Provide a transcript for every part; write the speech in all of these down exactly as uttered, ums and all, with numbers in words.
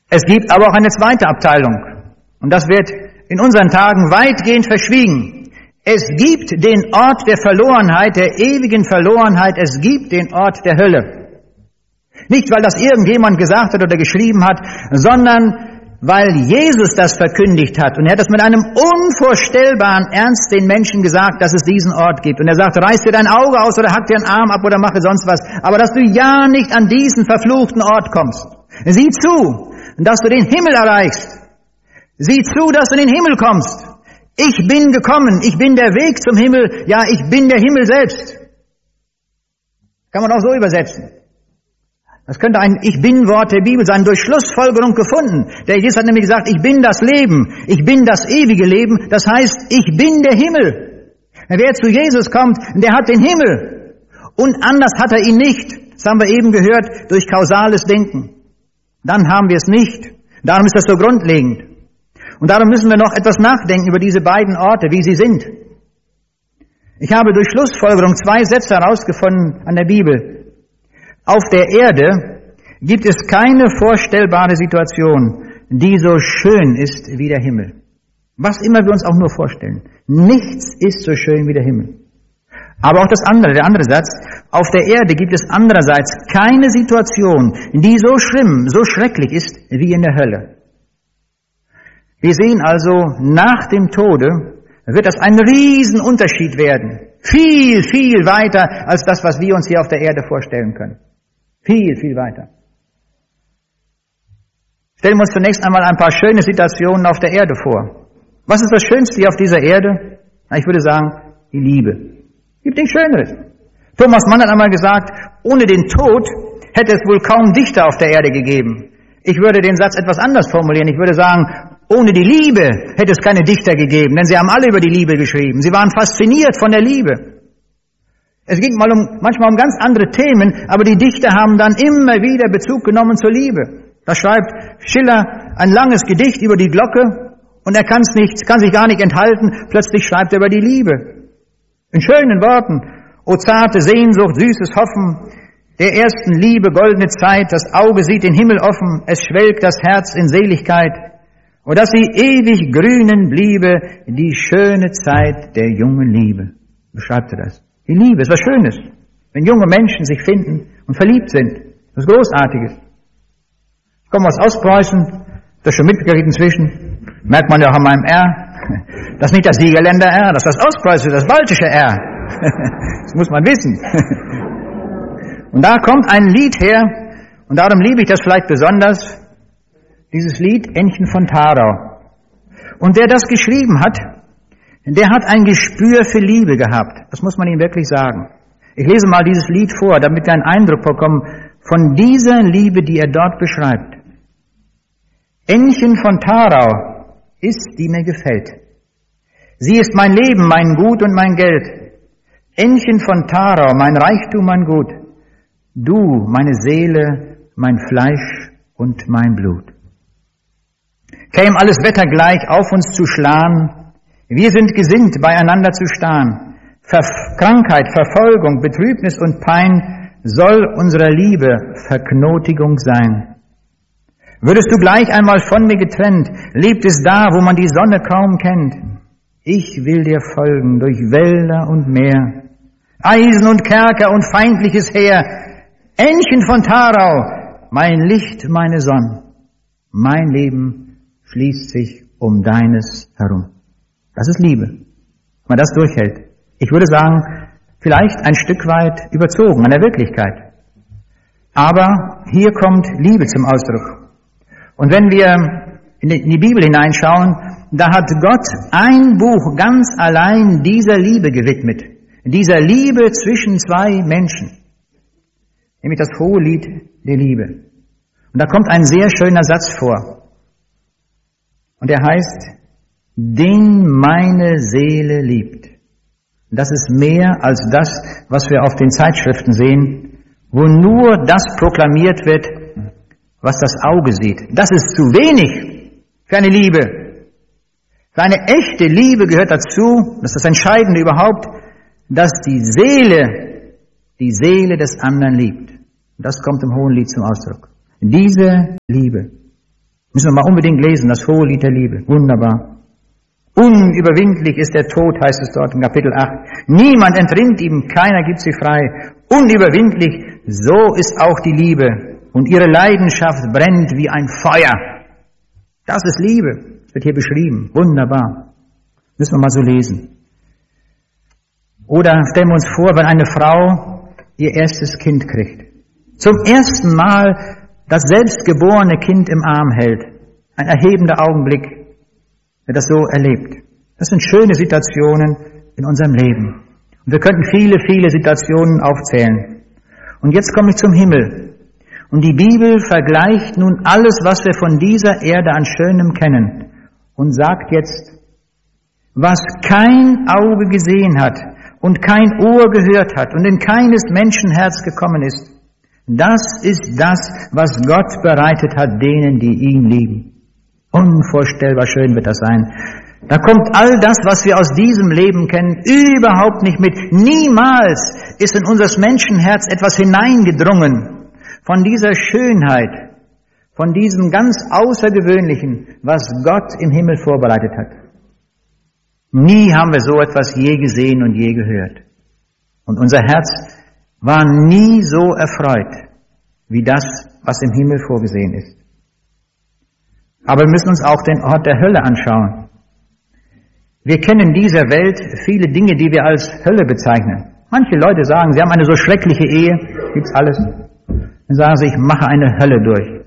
Es gibt aber auch eine zweite Abteilung. Und das wird in unseren Tagen weitgehend verschwiegen. Es gibt den Ort der Verlorenheit, der ewigen Verlorenheit. Es gibt den Ort der Hölle. Nicht, weil das irgendjemand gesagt hat oder geschrieben hat, sondern weil Jesus das verkündigt hat. Und er hat das mit einem unvorstellbaren Ernst den Menschen gesagt, dass es diesen Ort gibt. Und er sagt, reiß dir dein Auge aus oder hack dir einen Arm ab oder mache sonst was. Aber dass du ja nicht an diesen verfluchten Ort kommst. Sieh zu, dass du den Himmel erreichst. Sieh zu, dass du in den Himmel kommst. Ich bin gekommen, ich bin der Weg zum Himmel, ja, ich bin der Himmel selbst. Kann man auch so übersetzen. Das könnte ein Ich-Bin-Wort der Bibel sein, durch Schlussfolgerung gefunden. Der Jesus hat nämlich gesagt, ich bin das Leben, ich bin das ewige Leben, das heißt, ich bin der Himmel. Wer zu Jesus kommt, der hat den Himmel. Und anders hat er ihn nicht. Das haben wir eben gehört, durch kausales Denken. Dann haben wir es nicht. Darum ist das so grundlegend. Und darum müssen wir noch etwas nachdenken über diese beiden Orte, wie sie sind. Ich habe durch Schlussfolgerung zwei Sätze herausgefunden an der Bibel. Auf der Erde gibt es keine vorstellbare Situation, die so schön ist wie der Himmel. Was immer wir uns auch nur vorstellen. Nichts ist so schön wie der Himmel. Aber auch das andere, der andere Satz, auf der Erde gibt es andererseits keine Situation, die so schlimm, so schrecklich ist wie in der Hölle. Wir sehen also, nach dem Tode wird das ein Riesenunterschied werden. Viel, viel weiter als das, was wir uns hier auf der Erde vorstellen können. Viel, viel weiter. Stellen wir uns zunächst einmal ein paar schöne Situationen auf der Erde vor. Was ist das Schönste hier auf dieser Erde? Na, ich würde sagen, die Liebe. Gibt nichts Schöneres. Thomas Mann hat einmal gesagt, ohne den Tod hätte es wohl kaum Dichter auf der Erde gegeben. Ich würde den Satz etwas anders formulieren. Ich würde sagen, ohne die Liebe hätte es keine Dichter gegeben, denn sie haben alle über die Liebe geschrieben. Sie waren fasziniert von der Liebe. Es ging mal um, manchmal um ganz andere Themen, aber die Dichter haben dann immer wieder Bezug genommen zur Liebe. Da schreibt Schiller ein langes Gedicht über die Glocke und er kann's nicht, kann sich gar nicht enthalten. Plötzlich schreibt er über die Liebe. In schönen Worten. O zarte Sehnsucht, süßes Hoffen, der ersten Liebe goldene Zeit, das Auge sieht den Himmel offen, es schwelgt das Herz in Seligkeit. O dass sie ewig grünen bliebe, die schöne Zeit der jungen Liebe. Beschreibt er das? Die Liebe ist was Schönes. Wenn junge Menschen sich finden und verliebt sind. Was Großartiges. Ich komme aus Ostpreußen, das schon mitgekriegt inzwischen. Merkt man ja auch an meinem R. Das ist nicht das Siegerländer R, das ist das Ostpreußische, das baltische R. Das muss man wissen. Und da kommt ein Lied her, und darum liebe ich das vielleicht besonders, dieses Lied Ännchen von Tharau. Und wer das geschrieben hat, der hat ein Gespür für Liebe gehabt. Das muss man ihm wirklich sagen. Ich lese mal dieses Lied vor, damit wir einen Eindruck bekommen von dieser Liebe, die er dort beschreibt. Ännchen von Tharau ist, die mir gefällt. Sie ist mein Leben, mein Gut und mein Geld. Ännchen von Tharau, mein Reichtum, mein Gut. Du, meine Seele, mein Fleisch und mein Blut. Käm alles Wetter gleich auf uns zu schlagen, wir sind gesinnt, beieinander zu starren. Ver- Krankheit, Verfolgung, Betrübnis und Pein soll unserer Liebe Verknotigung sein. Würdest du gleich einmal von mir getrennt, lebt es da, wo man die Sonne kaum kennt. Ich will dir folgen durch Wälder und Meer, Eisen und Kerker und feindliches Heer. Ännchen von Tharau, mein Licht, meine Sonne, mein Leben schließt sich um deines herum. Das ist Liebe, wenn man das durchhält. Ich würde sagen, vielleicht ein Stück weit überzogen an der Wirklichkeit. Aber hier kommt Liebe zum Ausdruck. Und wenn wir in die Bibel hineinschauen, da hat Gott ein Buch ganz allein dieser Liebe gewidmet. Dieser Liebe zwischen zwei Menschen. Nämlich das Hohelied der Liebe. Und da kommt ein sehr schöner Satz vor. Und der heißt, den meine Seele liebt. Das ist mehr als das, was wir auf den Zeitschriften sehen, wo nur das proklamiert wird, was das Auge sieht. Das ist zu wenig für eine Liebe. Für eine echte Liebe gehört dazu, das ist das Entscheidende überhaupt, dass die Seele die Seele des anderen liebt. Das kommt im Hohelied zum Ausdruck. Diese Liebe. Müssen wir mal unbedingt lesen, das hohe Lied der Liebe. Wunderbar. Unüberwindlich ist der Tod, heißt es dort in Kapitel acht. Niemand entrinnt ihm, keiner gibt sie frei. Unüberwindlich, so ist auch die Liebe. Und ihre Leidenschaft brennt wie ein Feuer. Das ist Liebe. Das wird hier beschrieben. Wunderbar. Müssen wir mal so lesen. Oder stellen wir uns vor, wenn eine Frau ihr erstes Kind kriegt. Zum ersten Mal das selbstgeborene Kind im Arm hält. Ein erhebender Augenblick, wer das so erlebt. Das sind schöne Situationen in unserem Leben. Und wir könnten viele, viele Situationen aufzählen. Und jetzt komme ich zum Himmel. Und die Bibel vergleicht nun alles, was wir von dieser Erde an Schönem kennen. Und sagt jetzt, was kein Auge gesehen hat und kein Ohr gehört hat und in keines Menschenherz gekommen ist, das ist das, was Gott bereitet hat denen, die ihn lieben. Unvorstellbar schön wird das sein. Da kommt all das, was wir aus diesem Leben kennen, überhaupt nicht mit. Niemals ist in unser Menschenherz etwas hineingedrungen von dieser Schönheit, von diesem ganz Außergewöhnlichen, was Gott im Himmel vorbereitet hat. Nie haben wir so etwas je gesehen und je gehört. Und unser Herz war nie so erfreut wie das, was im Himmel vorgesehen ist. Aber wir müssen uns auch den Ort der Hölle anschauen. Wir kennen in dieser Welt viele Dinge, die wir als Hölle bezeichnen. Manche Leute sagen, sie haben eine so schreckliche Ehe, gibt's alles. Dann sagen sie, ich mache eine Hölle durch.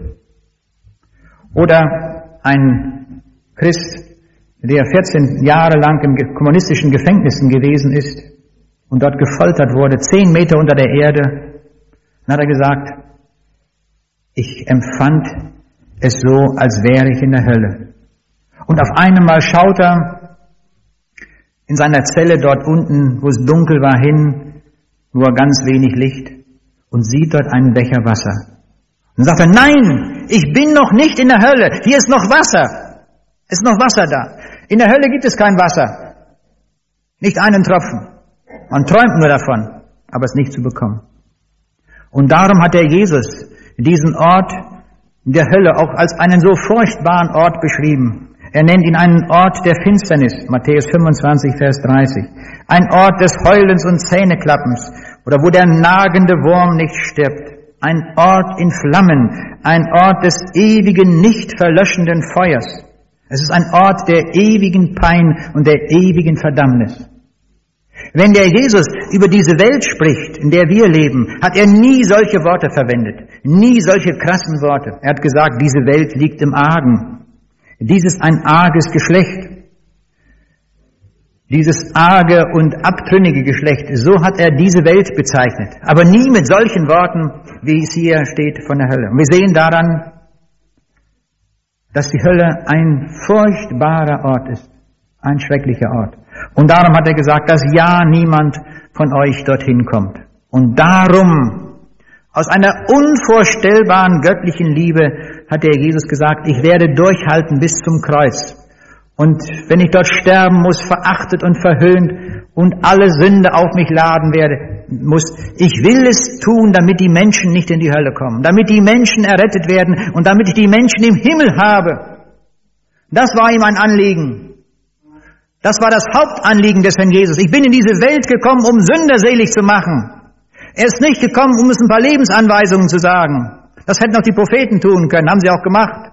Oder ein Christ, der vierzehn Jahre lang in kommunistischen Gefängnissen gewesen ist und dort gefoltert wurde, zehn Meter unter der Erde, dann hat er gesagt, ich empfand es so, als wäre ich in der Hölle. Und auf einmal schaut er in seiner Zelle dort unten, wo es dunkel war, hin, nur ganz wenig Licht, und sieht dort einen Becher Wasser. Und sagt er, nein, ich bin noch nicht in der Hölle, hier ist noch Wasser. Es ist noch Wasser da. In der Hölle gibt es kein Wasser. Nicht einen Tropfen. Man träumt nur davon, aber es ist nicht zu bekommen. Und darum hat der Jesus diesen Ort der Hölle auch als einen so furchtbaren Ort beschrieben. Er nennt ihn einen Ort der Finsternis, Matthäus fünfundzwanzig, Vers dreißig. Ein Ort des Heulens und Zähneklappens, oder wo der nagende Wurm nicht stirbt. Ein Ort in Flammen, ein Ort des ewigen, nicht verlöschenden Feuers. Es ist ein Ort der ewigen Pein und der ewigen Verdammnis. Wenn der Jesus über diese Welt spricht, in der wir leben, hat er nie solche Worte verwendet, nie solche krassen Worte. Er hat gesagt, diese Welt liegt im Argen. Dies ist ein arges Geschlecht. Dieses arge und abtrünnige Geschlecht, so hat er diese Welt bezeichnet. Aber nie mit solchen Worten, wie es hier steht von der Hölle. Und wir sehen daran, dass die Hölle ein furchtbarer Ort ist, ein schrecklicher Ort. Und darum hat er gesagt, dass ja niemand von euch dorthin kommt. Und darum, aus einer unvorstellbaren göttlichen Liebe, hat der Jesus gesagt, ich werde durchhalten bis zum Kreuz. Und wenn ich dort sterben muss, verachtet und verhöhnt und alle Sünde auf mich laden werde, muss, ich will es tun, damit die Menschen nicht in die Hölle kommen, damit die Menschen errettet werden und damit ich die Menschen im Himmel habe. Das war ihm ein Anliegen. Das war das Hauptanliegen des Herrn Jesus. Ich bin in diese Welt gekommen, um Sünder selig zu machen. Er ist nicht gekommen, um uns ein paar Lebensanweisungen zu sagen. Das hätten auch die Propheten tun können, haben sie auch gemacht.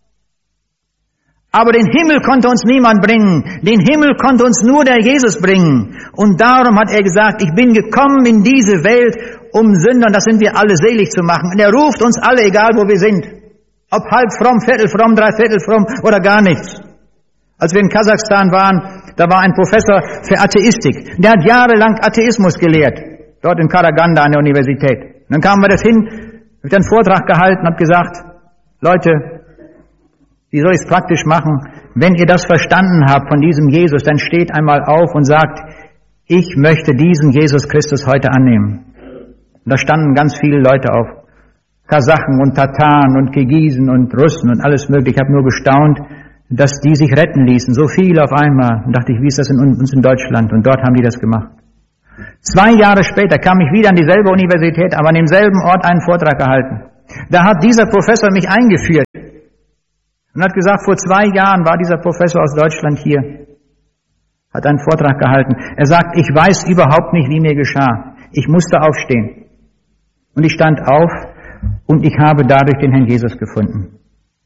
Aber den Himmel konnte uns niemand bringen. Den Himmel konnte uns nur der Jesus bringen. Und darum hat er gesagt, ich bin gekommen in diese Welt, um Sünder, und das sind wir alle, selig zu machen. Und er ruft uns alle, egal wo wir sind. Ob halb fromm, viertel fromm, dreiviertel fromm oder gar nichts. Als wir in Kasachstan waren, da war ein Professor für Atheistik. Der hat jahrelang Atheismus gelehrt. Dort in Karaganda an der Universität. Und dann kamen wir dorthin, ich habe einen Vortrag gehalten und habe gesagt, Leute, wie soll ich es praktisch machen? Wenn ihr das verstanden habt von diesem Jesus, dann steht einmal auf und sagt, ich möchte diesen Jesus Christus heute annehmen. Und da standen ganz viele Leute auf. Kasachen und Tataren und Kirgisen und Russen und alles mögliche. Ich habe nur gestaunt, dass die sich retten ließen. So viele auf einmal. Und dachte ich, wie ist das in uns in Deutschland? Und dort haben die das gemacht. Zwei Jahre später kam ich wieder an dieselbe Universität, aber an demselben Ort einen Vortrag gehalten. Da hat dieser Professor mich eingeführt. und hat gesagt, vor zwei Jahren war dieser Professor aus Deutschland hier, hat einen Vortrag gehalten. Er sagt, ich weiß überhaupt nicht, wie mir geschah. Ich musste aufstehen. Und ich stand auf und ich habe dadurch den Herrn Jesus gefunden.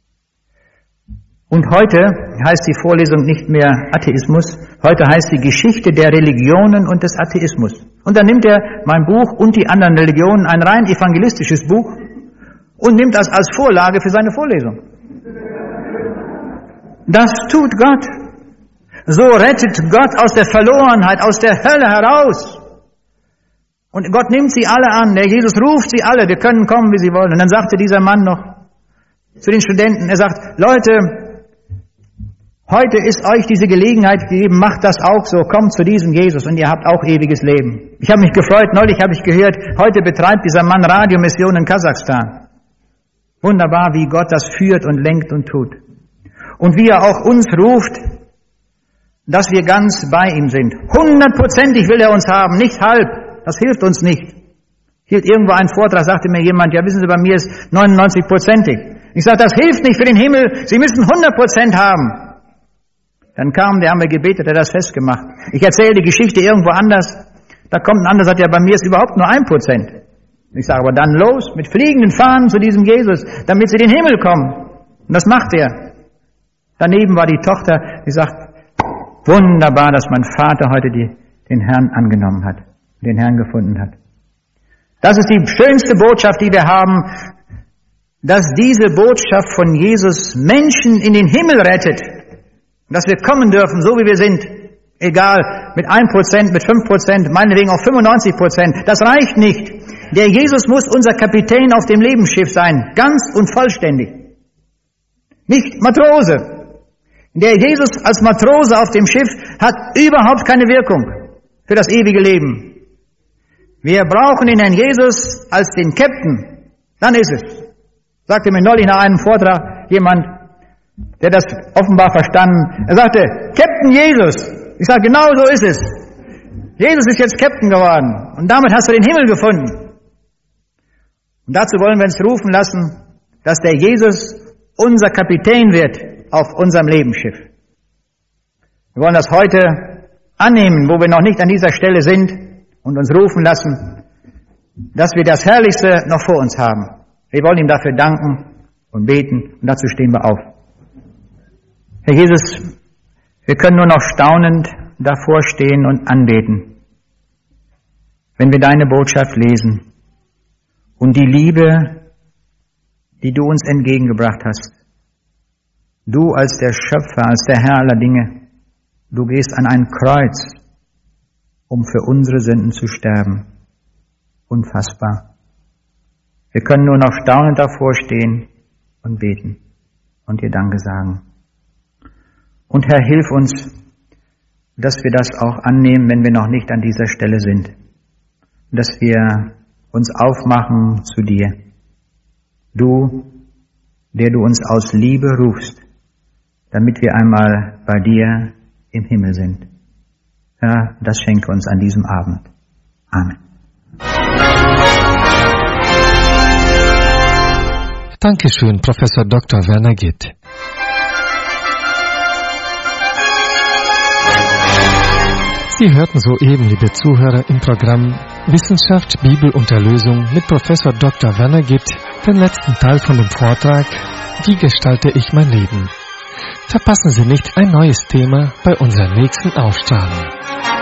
Und heute heißt die Vorlesung nicht mehr Atheismus, heute heißt die Geschichte der Religionen und des Atheismus. Und dann nimmt er mein Buch und die anderen Religionen, ein rein evangelistisches Buch, und nimmt das als Vorlage für seine Vorlesung. Das tut Gott. So rettet Gott aus der Verlorenheit, aus der Hölle heraus. Und Gott nimmt sie alle an. Der Jesus ruft sie alle, wir können kommen, wie sie wollen. Und dann sagte dieser Mann noch zu den Studenten, er sagt, Leute, heute ist euch diese Gelegenheit gegeben, macht das auch so, kommt zu diesem Jesus und ihr habt auch ewiges Leben. Ich habe mich gefreut, neulich habe ich gehört, heute betreibt dieser Mann Radiomission in Kasachstan. Wunderbar, wie Gott das führt und lenkt und tut. Und wie er auch uns ruft, dass wir ganz bei ihm sind. Hundertprozentig will er uns haben, nicht halb. Das hilft uns nicht. Hielt irgendwo einen Vortrag, sagte mir jemand, ja wissen Sie, bei mir ist neunundneunzig-prozentig. Ich sage, das hilft nicht für den Himmel, Sie müssen hundert Prozent haben. Dann kam, der haben wir gebetet, der hat das festgemacht. Ich erzähle die Geschichte irgendwo anders. Da kommt ein anderer, sagt, ja, bei mir ist überhaupt nur ein Prozent. Ich sage, aber dann los, mit fliegenden Fahnen zu diesem Jesus, damit sie in den Himmel kommen. Und das macht er. Daneben war die Tochter, die sagt, wunderbar, dass mein Vater heute die, den Herrn angenommen hat, den Herrn gefunden hat. Das ist die schönste Botschaft, die wir haben, dass diese Botschaft von Jesus Menschen in den Himmel rettet. Dass wir kommen dürfen, so wie wir sind. Egal, mit ein Prozent, mit fünf Prozent, meinetwegen auch fünfundneunzig Prozent. Das reicht nicht. Der Jesus muss unser Kapitän auf dem Lebensschiff sein. Ganz und vollständig. Nicht Matrose. Der Jesus als Matrose auf dem Schiff hat überhaupt keine Wirkung für das ewige Leben. Wir brauchen den Herrn Jesus als den Captain. Dann ist es. Sagte mir neulich nach einem Vortrag jemand, der das offenbar verstanden. Er sagte, Captain Jesus. Ich sage, genau so ist es. Jesus ist jetzt Captain geworden. Und damit hast du den Himmel gefunden. Und dazu wollen wir uns rufen lassen, dass der Jesus unser Kapitän wird auf unserem Lebensschiff. Wir wollen das heute annehmen, wo wir noch nicht an dieser Stelle sind, und uns rufen lassen, dass wir das Herrlichste noch vor uns haben. Wir wollen ihm dafür danken und beten, und dazu stehen wir auf. Herr Jesus, wir können nur noch staunend davor stehen und anbeten, wenn wir deine Botschaft lesen und die Liebe, die du uns entgegengebracht hast. Du als der Schöpfer, als der Herr aller Dinge, du gehst an ein Kreuz, um für unsere Sünden zu sterben. Unfassbar. Wir können nur noch staunend davor stehen und beten und dir Danke sagen. Und Herr, hilf uns, dass wir das auch annehmen, wenn wir noch nicht an dieser Stelle sind. Dass wir uns aufmachen zu dir. Du, der du uns aus Liebe rufst, damit wir einmal bei dir im Himmel sind. Herr, das schenke uns an diesem Abend. Amen. Dankeschön, Professor Doktor Werner Gitt. Sie hörten soeben, liebe Zuhörer, im Programm Wissenschaft, Bibel und Erlösung mit Professor Doktor Werner Gitt den letzten Teil von dem Vortrag Wie gestalte ich mein Leben? Verpassen Sie nicht ein neues Thema bei unserer nächsten Ausstrahlung.